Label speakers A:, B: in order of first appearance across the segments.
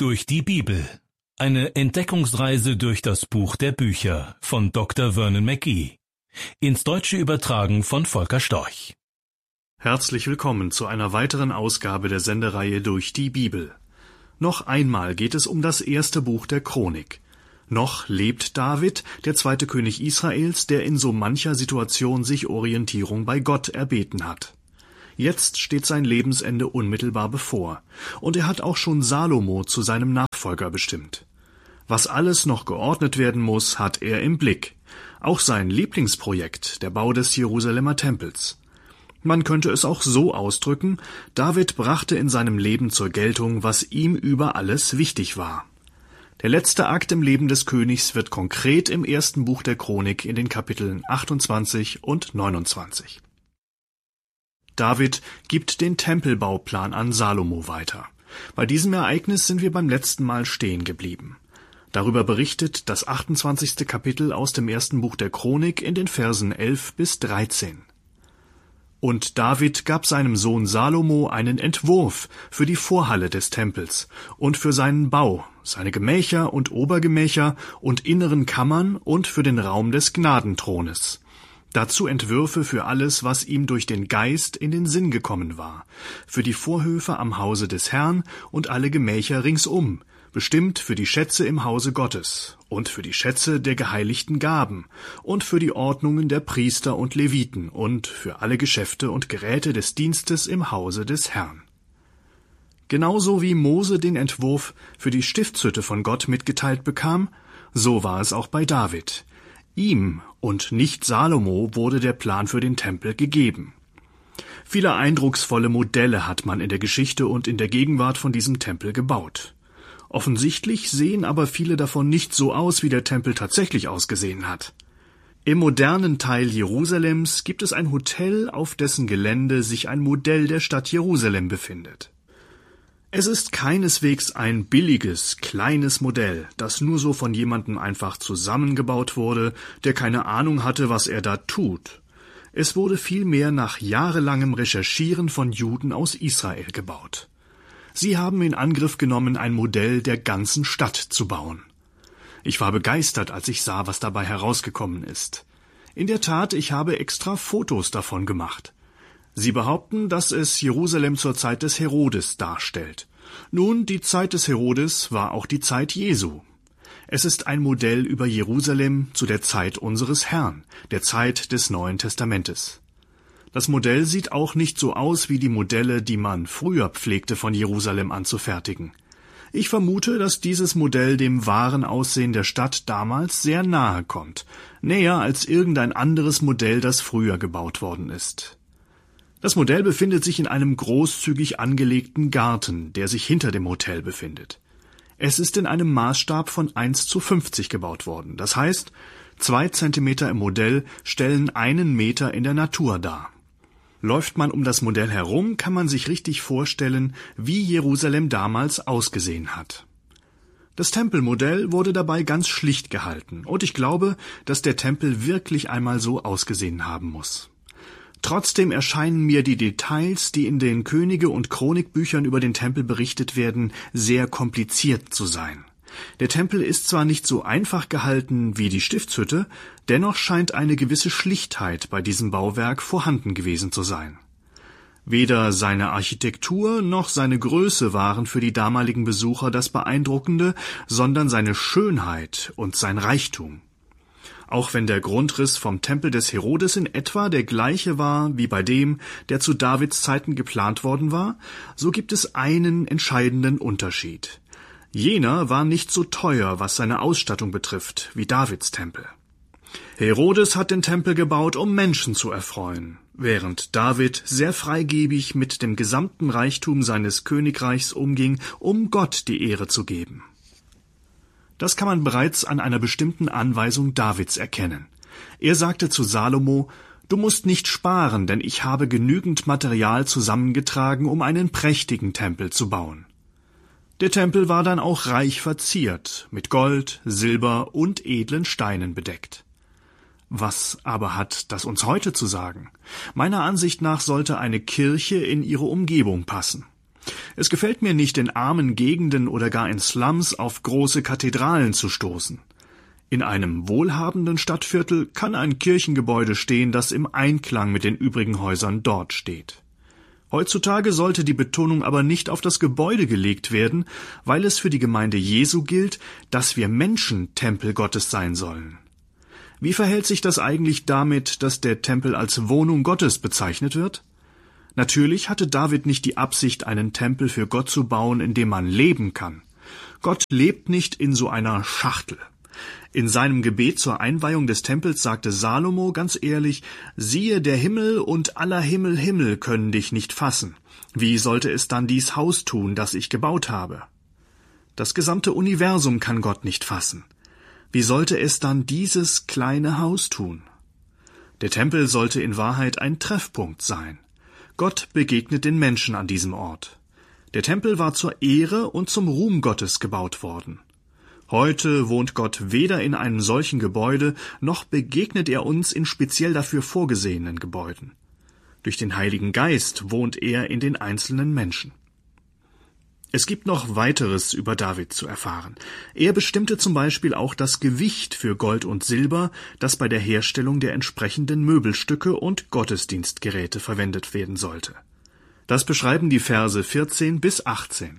A: Durch die Bibel. Eine Entdeckungsreise durch das Buch der Bücher von Dr. Vernon McGee. Ins Deutsche übertragen von Volker Storch.
B: Herzlich willkommen zu einer weiteren Ausgabe der Sendereihe Durch die Bibel. Noch einmal geht es um das erste Buch der Chronik. Noch lebt David, der zweite König Israels, der in so mancher Situation sich Orientierung bei Gott erbeten hat. Jetzt steht sein Lebensende unmittelbar bevor, und er hat auch schon Salomo zu seinem Nachfolger bestimmt. Was alles noch geordnet werden muss, hat er im Blick. Auch sein Lieblingsprojekt, der Bau des Jerusalemer Tempels. Man könnte es auch so ausdrücken: David brachte in seinem Leben zur Geltung, was ihm über alles wichtig war. Der letzte Akt im Leben des Königs wird konkret im ersten Buch der Chronik in den Kapiteln 28 und 29. David gibt den Tempelbauplan an Salomo weiter. Bei diesem Ereignis sind wir beim letzten Mal stehen geblieben. Darüber berichtet das 28. Kapitel aus dem ersten Buch der Chronik in den Versen 11 bis 13. Und David gab seinem Sohn Salomo einen Entwurf für die Vorhalle des Tempels und für seinen Bau, seine Gemächer und Obergemächer und inneren Kammern und für den Raum des Gnadenthrones. Dazu Entwürfe für alles, was ihm durch den Geist in den Sinn gekommen war, für die Vorhöfe am Hause des Herrn und alle Gemächer ringsum, bestimmt für die Schätze im Hause Gottes und für die Schätze der geheiligten Gaben und für die Ordnungen der Priester und Leviten und für alle Geschäfte und Geräte des Dienstes im Hause des Herrn. Genauso wie Mose den Entwurf für die Stiftshütte von Gott mitgeteilt bekam, so war es auch bei David. Ihm und nicht Salomo wurde der Plan für den Tempel gegeben. Viele eindrucksvolle Modelle hat man in der Geschichte und in der Gegenwart von diesem Tempel gebaut. Offensichtlich sehen aber viele davon nicht so aus, wie der Tempel tatsächlich ausgesehen hat. Im modernen Teil Jerusalems gibt es ein Hotel, auf dessen Gelände sich ein Modell der Stadt Jerusalem befindet. Es ist keineswegs ein billiges, kleines Modell, das nur so von jemandem einfach zusammengebaut wurde, der keine Ahnung hatte, was er da tut. Es wurde vielmehr nach jahrelangem Recherchieren von Juden aus Israel gebaut. Sie haben in Angriff genommen, ein Modell der ganzen Stadt zu bauen. Ich war begeistert, als ich sah, was dabei herausgekommen ist. In der Tat, ich habe extra Fotos davon gemacht. Sie behaupten, dass es Jerusalem zur Zeit des Herodes darstellt. Nun, die Zeit des Herodes war auch die Zeit Jesu. Es ist ein Modell über Jerusalem zu der Zeit unseres Herrn, der Zeit des Neuen Testamentes. Das Modell sieht auch nicht so aus wie die Modelle, die man früher pflegte, von Jerusalem anzufertigen. Ich vermute, dass dieses Modell dem wahren Aussehen der Stadt damals sehr nahe kommt, näher als irgendein anderes Modell, das früher gebaut worden ist. Das Modell befindet sich in einem großzügig angelegten Garten, der sich hinter dem Hotel befindet. Es ist in einem Maßstab von 1:50 gebaut worden. Das heißt, 2 Zentimeter im Modell stellen 1 Meter in der Natur dar. Läuft man um das Modell herum, kann man sich richtig vorstellen, wie Jerusalem damals ausgesehen hat. Das Tempelmodell wurde dabei ganz schlicht gehalten, und ich glaube, dass der Tempel wirklich einmal so ausgesehen haben muss. Trotzdem erscheinen mir die Details, die in den Könige- und Chronikbüchern über den Tempel berichtet werden, sehr kompliziert zu sein. Der Tempel ist zwar nicht so einfach gehalten wie die Stiftshütte, dennoch scheint eine gewisse Schlichtheit bei diesem Bauwerk vorhanden gewesen zu sein. Weder seine Architektur noch seine Größe waren für die damaligen Besucher das Beeindruckende, sondern seine Schönheit und sein Reichtum. Auch wenn der Grundriss vom Tempel des Herodes in etwa der gleiche war wie bei dem, der zu Davids Zeiten geplant worden war, so gibt es einen entscheidenden Unterschied. Jener war nicht so teuer, was seine Ausstattung betrifft, wie Davids Tempel. Herodes hat den Tempel gebaut, um Menschen zu erfreuen, während David sehr freigebig mit dem gesamten Reichtum seines Königreichs umging, um Gott die Ehre zu geben. Das kann man bereits an einer bestimmten Anweisung Davids erkennen. Er sagte zu Salomo: »Du musst nicht sparen, denn ich habe genügend Material zusammengetragen, um einen prächtigen Tempel zu bauen.« Der Tempel war dann auch reich verziert, mit Gold, Silber und edlen Steinen bedeckt. Was aber hat das uns heute zu sagen? Meiner Ansicht nach sollte eine Kirche in ihre Umgebung passen. Es gefällt mir nicht, in armen Gegenden oder gar in Slums auf große Kathedralen zu stoßen. In einem wohlhabenden Stadtviertel kann ein Kirchengebäude stehen, das im Einklang mit den übrigen Häusern dort steht. Heutzutage sollte die Betonung aber nicht auf das Gebäude gelegt werden, weil es für die Gemeinde Jesu gilt, dass wir Menschen Tempel Gottes sein sollen. Wie verhält sich das eigentlich damit, dass der Tempel als Wohnung Gottes bezeichnet wird? Natürlich hatte David nicht die Absicht, einen Tempel für Gott zu bauen, in dem man leben kann. Gott lebt nicht in so einer Schachtel. In seinem Gebet zur Einweihung des Tempels sagte Salomo ganz ehrlich: »Siehe, der Himmel und aller Himmel können dich nicht fassen. Wie sollte es dann dies Haus tun, das ich gebaut habe?« Das gesamte Universum kann Gott nicht fassen. Wie sollte es dann dieses kleine Haus tun? Der Tempel sollte in Wahrheit ein Treffpunkt sein. Gott begegnet den Menschen an diesem Ort. Der Tempel war zur Ehre und zum Ruhm Gottes gebaut worden. Heute wohnt Gott weder in einem solchen Gebäude, noch begegnet er uns in speziell dafür vorgesehenen Gebäuden. Durch den Heiligen Geist wohnt er in den einzelnen Menschen. Es gibt noch weiteres über David zu erfahren. Er bestimmte zum Beispiel auch das Gewicht für Gold und Silber, das bei der Herstellung der entsprechenden Möbelstücke und Gottesdienstgeräte verwendet werden sollte. Das beschreiben die Verse 14 bis 18.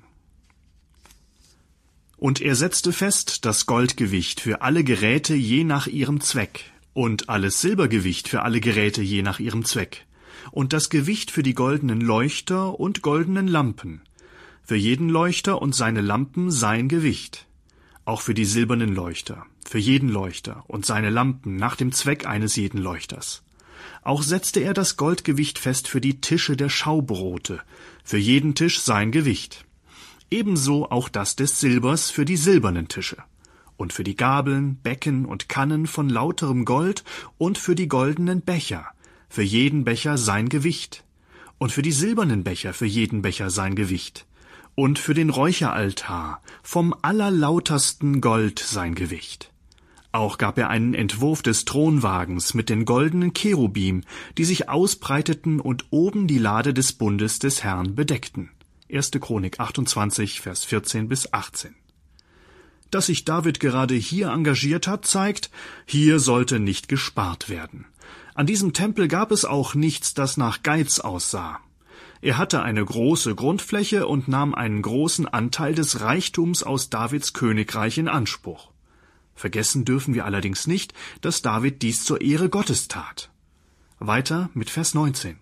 B: Und er setzte fest das Goldgewicht für alle Geräte je nach ihrem Zweck und alles Silbergewicht für alle Geräte je nach ihrem Zweck und das Gewicht für die goldenen Leuchter und goldenen Lampen, für jeden Leuchter und seine Lampen sein Gewicht, auch für die silbernen Leuchter, für jeden Leuchter und seine Lampen nach dem Zweck eines jeden Leuchters. Auch setzte er das Goldgewicht fest für die Tische der Schaubrote, für jeden Tisch sein Gewicht. Ebenso auch das des Silbers für die silbernen Tische und für die Gabeln, Becken und Kannen von lauterem Gold und für die goldenen Becher, für jeden Becher sein Gewicht und für die silbernen Becher für jeden Becher sein Gewicht und für den Räucheraltar vom allerlautersten Gold sein Gewicht. Auch gab er einen Entwurf des Thronwagens mit den goldenen Cherubim, die sich ausbreiteten und oben die Lade des Bundes des Herrn bedeckten. 1. Chronik 28, Vers 14 bis 18. Dass sich David gerade hier engagiert hat, zeigt, hier sollte nicht gespart werden. An diesem Tempel gab es auch nichts, das nach Geiz aussah. Er hatte eine große Grundfläche und nahm einen großen Anteil des Reichtums aus Davids Königreich in Anspruch. Vergessen dürfen wir allerdings nicht, dass David dies zur Ehre Gottes tat. Weiter mit Vers 19.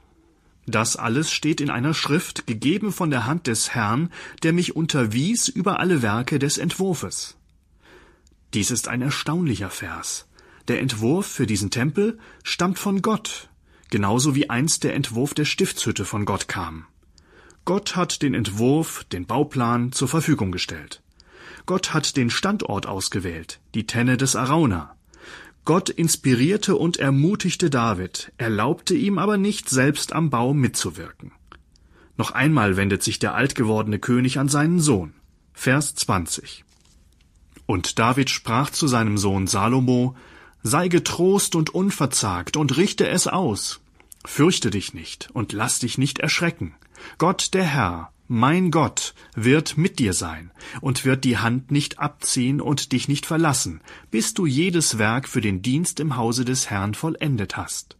B: Das alles steht in einer Schrift, gegeben von der Hand des Herrn, der mich unterwies über alle Werke des Entwurfes. Dies ist ein erstaunlicher Vers. Der Entwurf für diesen Tempel stammt von Gott, genauso wie einst der Entwurf der Stiftshütte von Gott kam. Gott hat den Entwurf, den Bauplan zur Verfügung gestellt. Gott hat den Standort ausgewählt, die Tenne des Arauna. Gott inspirierte und ermutigte David, erlaubte ihm aber nicht, selbst am Bau mitzuwirken. Noch einmal wendet sich der altgewordene König an seinen Sohn. Vers 20. Und David sprach zu seinem Sohn Salomo: Sei getrost und unverzagt und richte es aus. Fürchte dich nicht und lass dich nicht erschrecken. Gott, der Herr, mein Gott, wird mit dir sein und wird die Hand nicht abziehen und dich nicht verlassen, bis du jedes Werk für den Dienst im Hause des Herrn vollendet hast.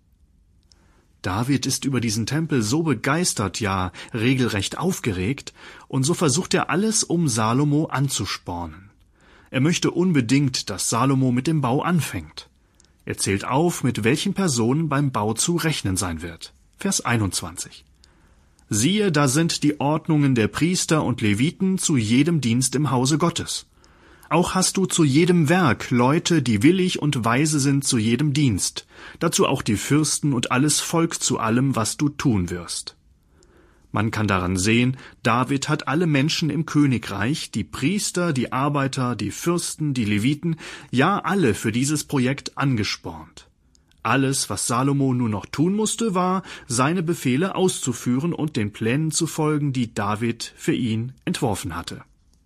B: David ist über diesen Tempel so begeistert, ja regelrecht aufgeregt, und so versucht er alles, um Salomo anzuspornen. Er möchte unbedingt, dass Salomo mit dem Bau anfängt. Er zählt auf, mit welchen Personen beim Bau zu rechnen sein wird. Vers 21. Siehe, da sind die Ordnungen der Priester und Leviten zu jedem Dienst im Hause Gottes. Auch hast du zu jedem Werk Leute, die willig und weise sind zu jedem Dienst, dazu auch die Fürsten und alles Volk zu allem, was du tun wirst. Man kann daran sehen, David hat alle Menschen im Königreich, die Priester, die Arbeiter, die Fürsten, die Leviten, ja alle für dieses Projekt angespornt. Alles, was Salomo nur noch tun musste, war, seine Befehle auszuführen und den Plänen zu folgen, die David für ihn entworfen hatte.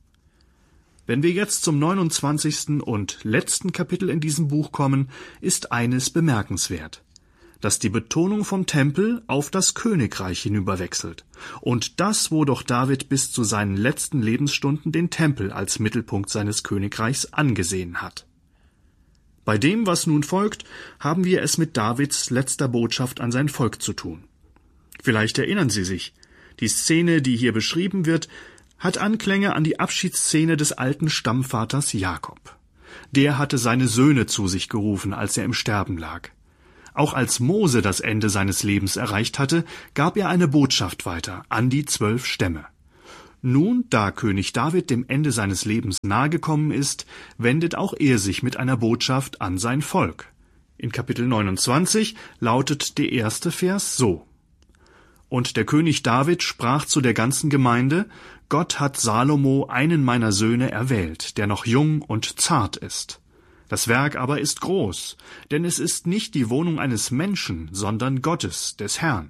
B: Wenn wir jetzt zum 29. und letzten Kapitel in diesem Buch kommen, ist eines bemerkenswert. dass die Betonung vom Tempel auf das Königreich hinüberwechselt. Und das, wo doch David bis zu seinen letzten Lebensstunden den Tempel als Mittelpunkt seines Königreichs angesehen hat. Bei dem, was nun folgt, haben wir es mit Davids letzter Botschaft an sein Volk zu tun. Vielleicht erinnern Sie sich, die Szene, die hier beschrieben wird, hat Anklänge an die Abschiedsszene des alten Stammvaters Jakob. Der hatte seine Söhne zu sich gerufen, als er im Sterben lag. Auch als Mose das Ende seines Lebens erreicht hatte, gab er eine Botschaft weiter an die 12 Stämme. Nun, da König David dem Ende seines Lebens nahegekommen ist, wendet auch er sich mit einer Botschaft an sein Volk. In Kapitel 29 lautet der erste Vers so: Und der König David sprach zu der ganzen Gemeinde: Gott hat Salomo, einen meiner Söhne, erwählt, der noch jung und zart ist. Das Werk aber ist groß, denn es ist nicht die Wohnung eines Menschen, sondern Gottes, des Herrn.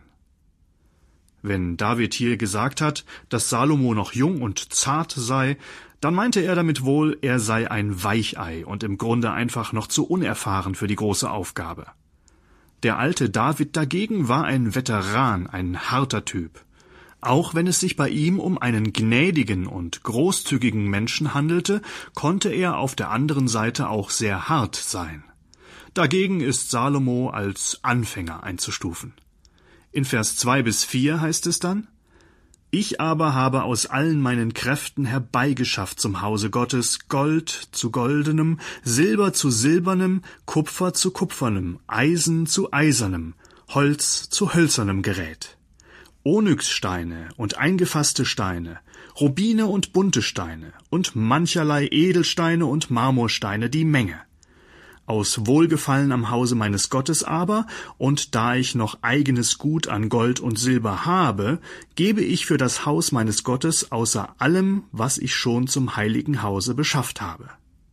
B: Wenn David hier gesagt hat, dass Salomo noch jung und zart sei, dann meinte er damit wohl, er sei ein Weichei und im Grunde einfach noch zu unerfahren für die große Aufgabe. Der alte David dagegen war ein Veteran, ein harter Typ. Auch wenn es sich bei ihm um einen gnädigen und großzügigen Menschen handelte, konnte er auf der anderen Seite auch sehr hart sein. Dagegen ist Salomo als Anfänger einzustufen. In Vers 2-4 heißt es dann: Ich aber habe aus allen meinen Kräften herbeigeschafft zum Hause Gottes Gold zu goldenem, Silber zu silbernem, Kupfer zu kupfernem, Eisen zu eisernem, Holz zu hölzernem Gerät. Onyxsteine und eingefasste Steine, Rubine und bunte Steine und mancherlei Edelsteine und Marmorsteine die Menge. Aus Wohlgefallen am Hause meines Gottes aber, und da ich noch eigenes Gut an Gold und Silber habe, gebe ich für das Haus meines Gottes außer allem, was ich schon zum heiligen Hause beschafft habe.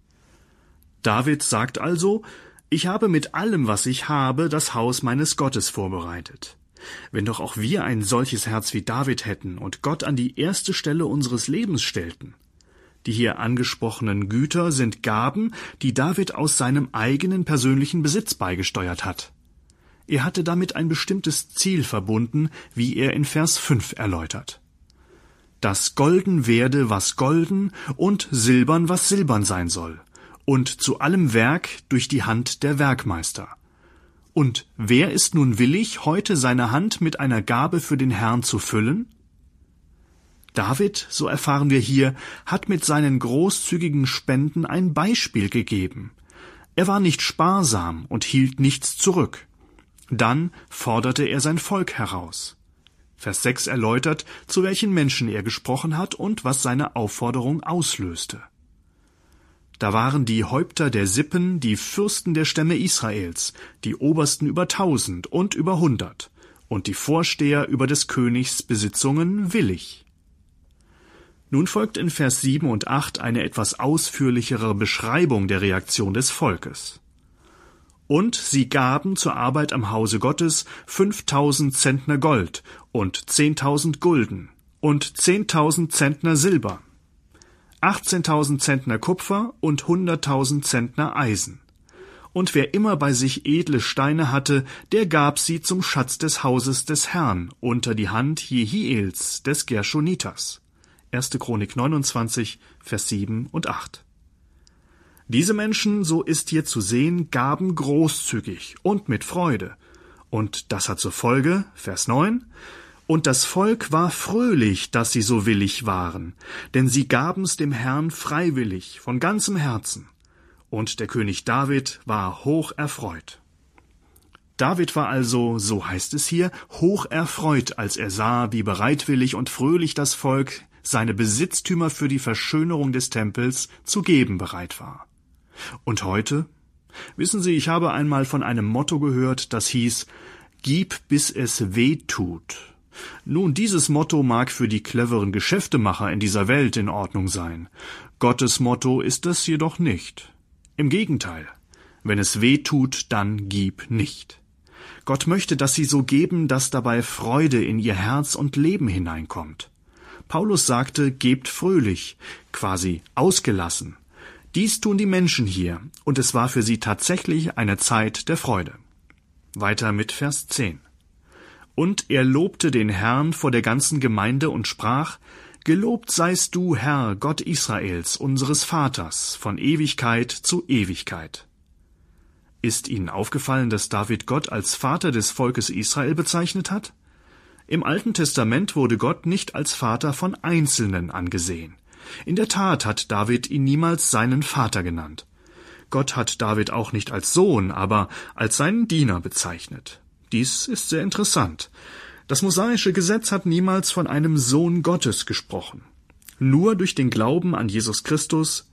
B: David sagt also: Ich habe mit allem, was ich habe, das Haus meines Gottes vorbereitet. Wenn doch auch wir ein solches Herz wie David hätten und Gott an die erste Stelle unseres Lebens stellten. Die hier angesprochenen Güter sind Gaben, die David aus seinem eigenen persönlichen Besitz beigesteuert hat. Er hatte damit ein bestimmtes Ziel verbunden, wie er in Vers 5 erläutert. Dass golden werde, was golden, und silbern, was silbern sein soll, und zu allem Werk durch die Hand der Werkmeister. Und wer ist nun willig, heute seine Hand mit einer Gabe für den Herrn zu füllen? David, so erfahren wir hier, hat mit seinen großzügigen Spenden ein Beispiel gegeben. Er war nicht sparsam und hielt nichts zurück. Dann forderte er sein Volk heraus. Vers 6 erläutert, zu welchen Menschen er gesprochen hat und was seine Aufforderung auslöste. Da waren die Häupter der Sippen, die Fürsten der Stämme Israels, die Obersten über 1000 und über 100 und die Vorsteher über des Königs Besitzungen willig. Nun folgt in Vers 7 und 8 eine etwas ausführlichere Beschreibung der Reaktion des Volkes. Und sie gaben zur Arbeit am Hause Gottes 5000 Zentner Gold und 10.000 Gulden und 10.000 Zentner Silber, 18.000 Zentner Kupfer und 100.000 Zentner Eisen. Und wer immer bei sich edle Steine hatte, der gab sie zum Schatz des Hauses des Herrn unter die Hand Jehiels des Gershoniters. 1. Chronik 29, Vers 7 und 8. Diese Menschen, so ist hier zu sehen, gaben großzügig und mit Freude. Und das hat zur Folge, Vers 9, und das Volk war fröhlich, dass sie so willig waren, denn sie gaben's dem Herrn freiwillig, von ganzem Herzen. Und der König David war hoch erfreut. David war also, so heißt es hier, hoch erfreut, als er sah, wie bereitwillig und fröhlich das Volk seine Besitztümer für die Verschönerung des Tempels zu geben bereit war. Und heute? Wissen Sie, ich habe einmal von einem Motto gehört, das hieß: Gib, bis es weh tut. Nun, dieses Motto mag für die cleveren Geschäftemacher in dieser Welt in Ordnung sein. Gottes Motto ist es jedoch nicht. Im Gegenteil, wenn es weh tut, dann gib nicht. Gott möchte, dass Sie so geben, dass dabei Freude in Ihr Herz und Leben hineinkommt. Paulus sagte, gebt fröhlich, quasi ausgelassen. Dies tun die Menschen hier, und es war für sie tatsächlich eine Zeit der Freude. Weiter mit Vers 10. Und er lobte den Herrn vor der ganzen Gemeinde und sprach: Gelobt seist du, Herr, Gott Israels, unseres Vaters, von Ewigkeit zu Ewigkeit. Ist Ihnen aufgefallen, dass David Gott als Vater des Volkes Israel bezeichnet hat? Im Alten Testament wurde Gott nicht als Vater von Einzelnen angesehen. In der Tat hat David ihn niemals seinen Vater genannt. Gott hat David auch nicht als Sohn, aber als seinen Diener bezeichnet. Dies ist sehr interessant. Das mosaische Gesetz hat niemals von einem Sohn Gottes gesprochen. Nur durch den Glauben an Jesus Christus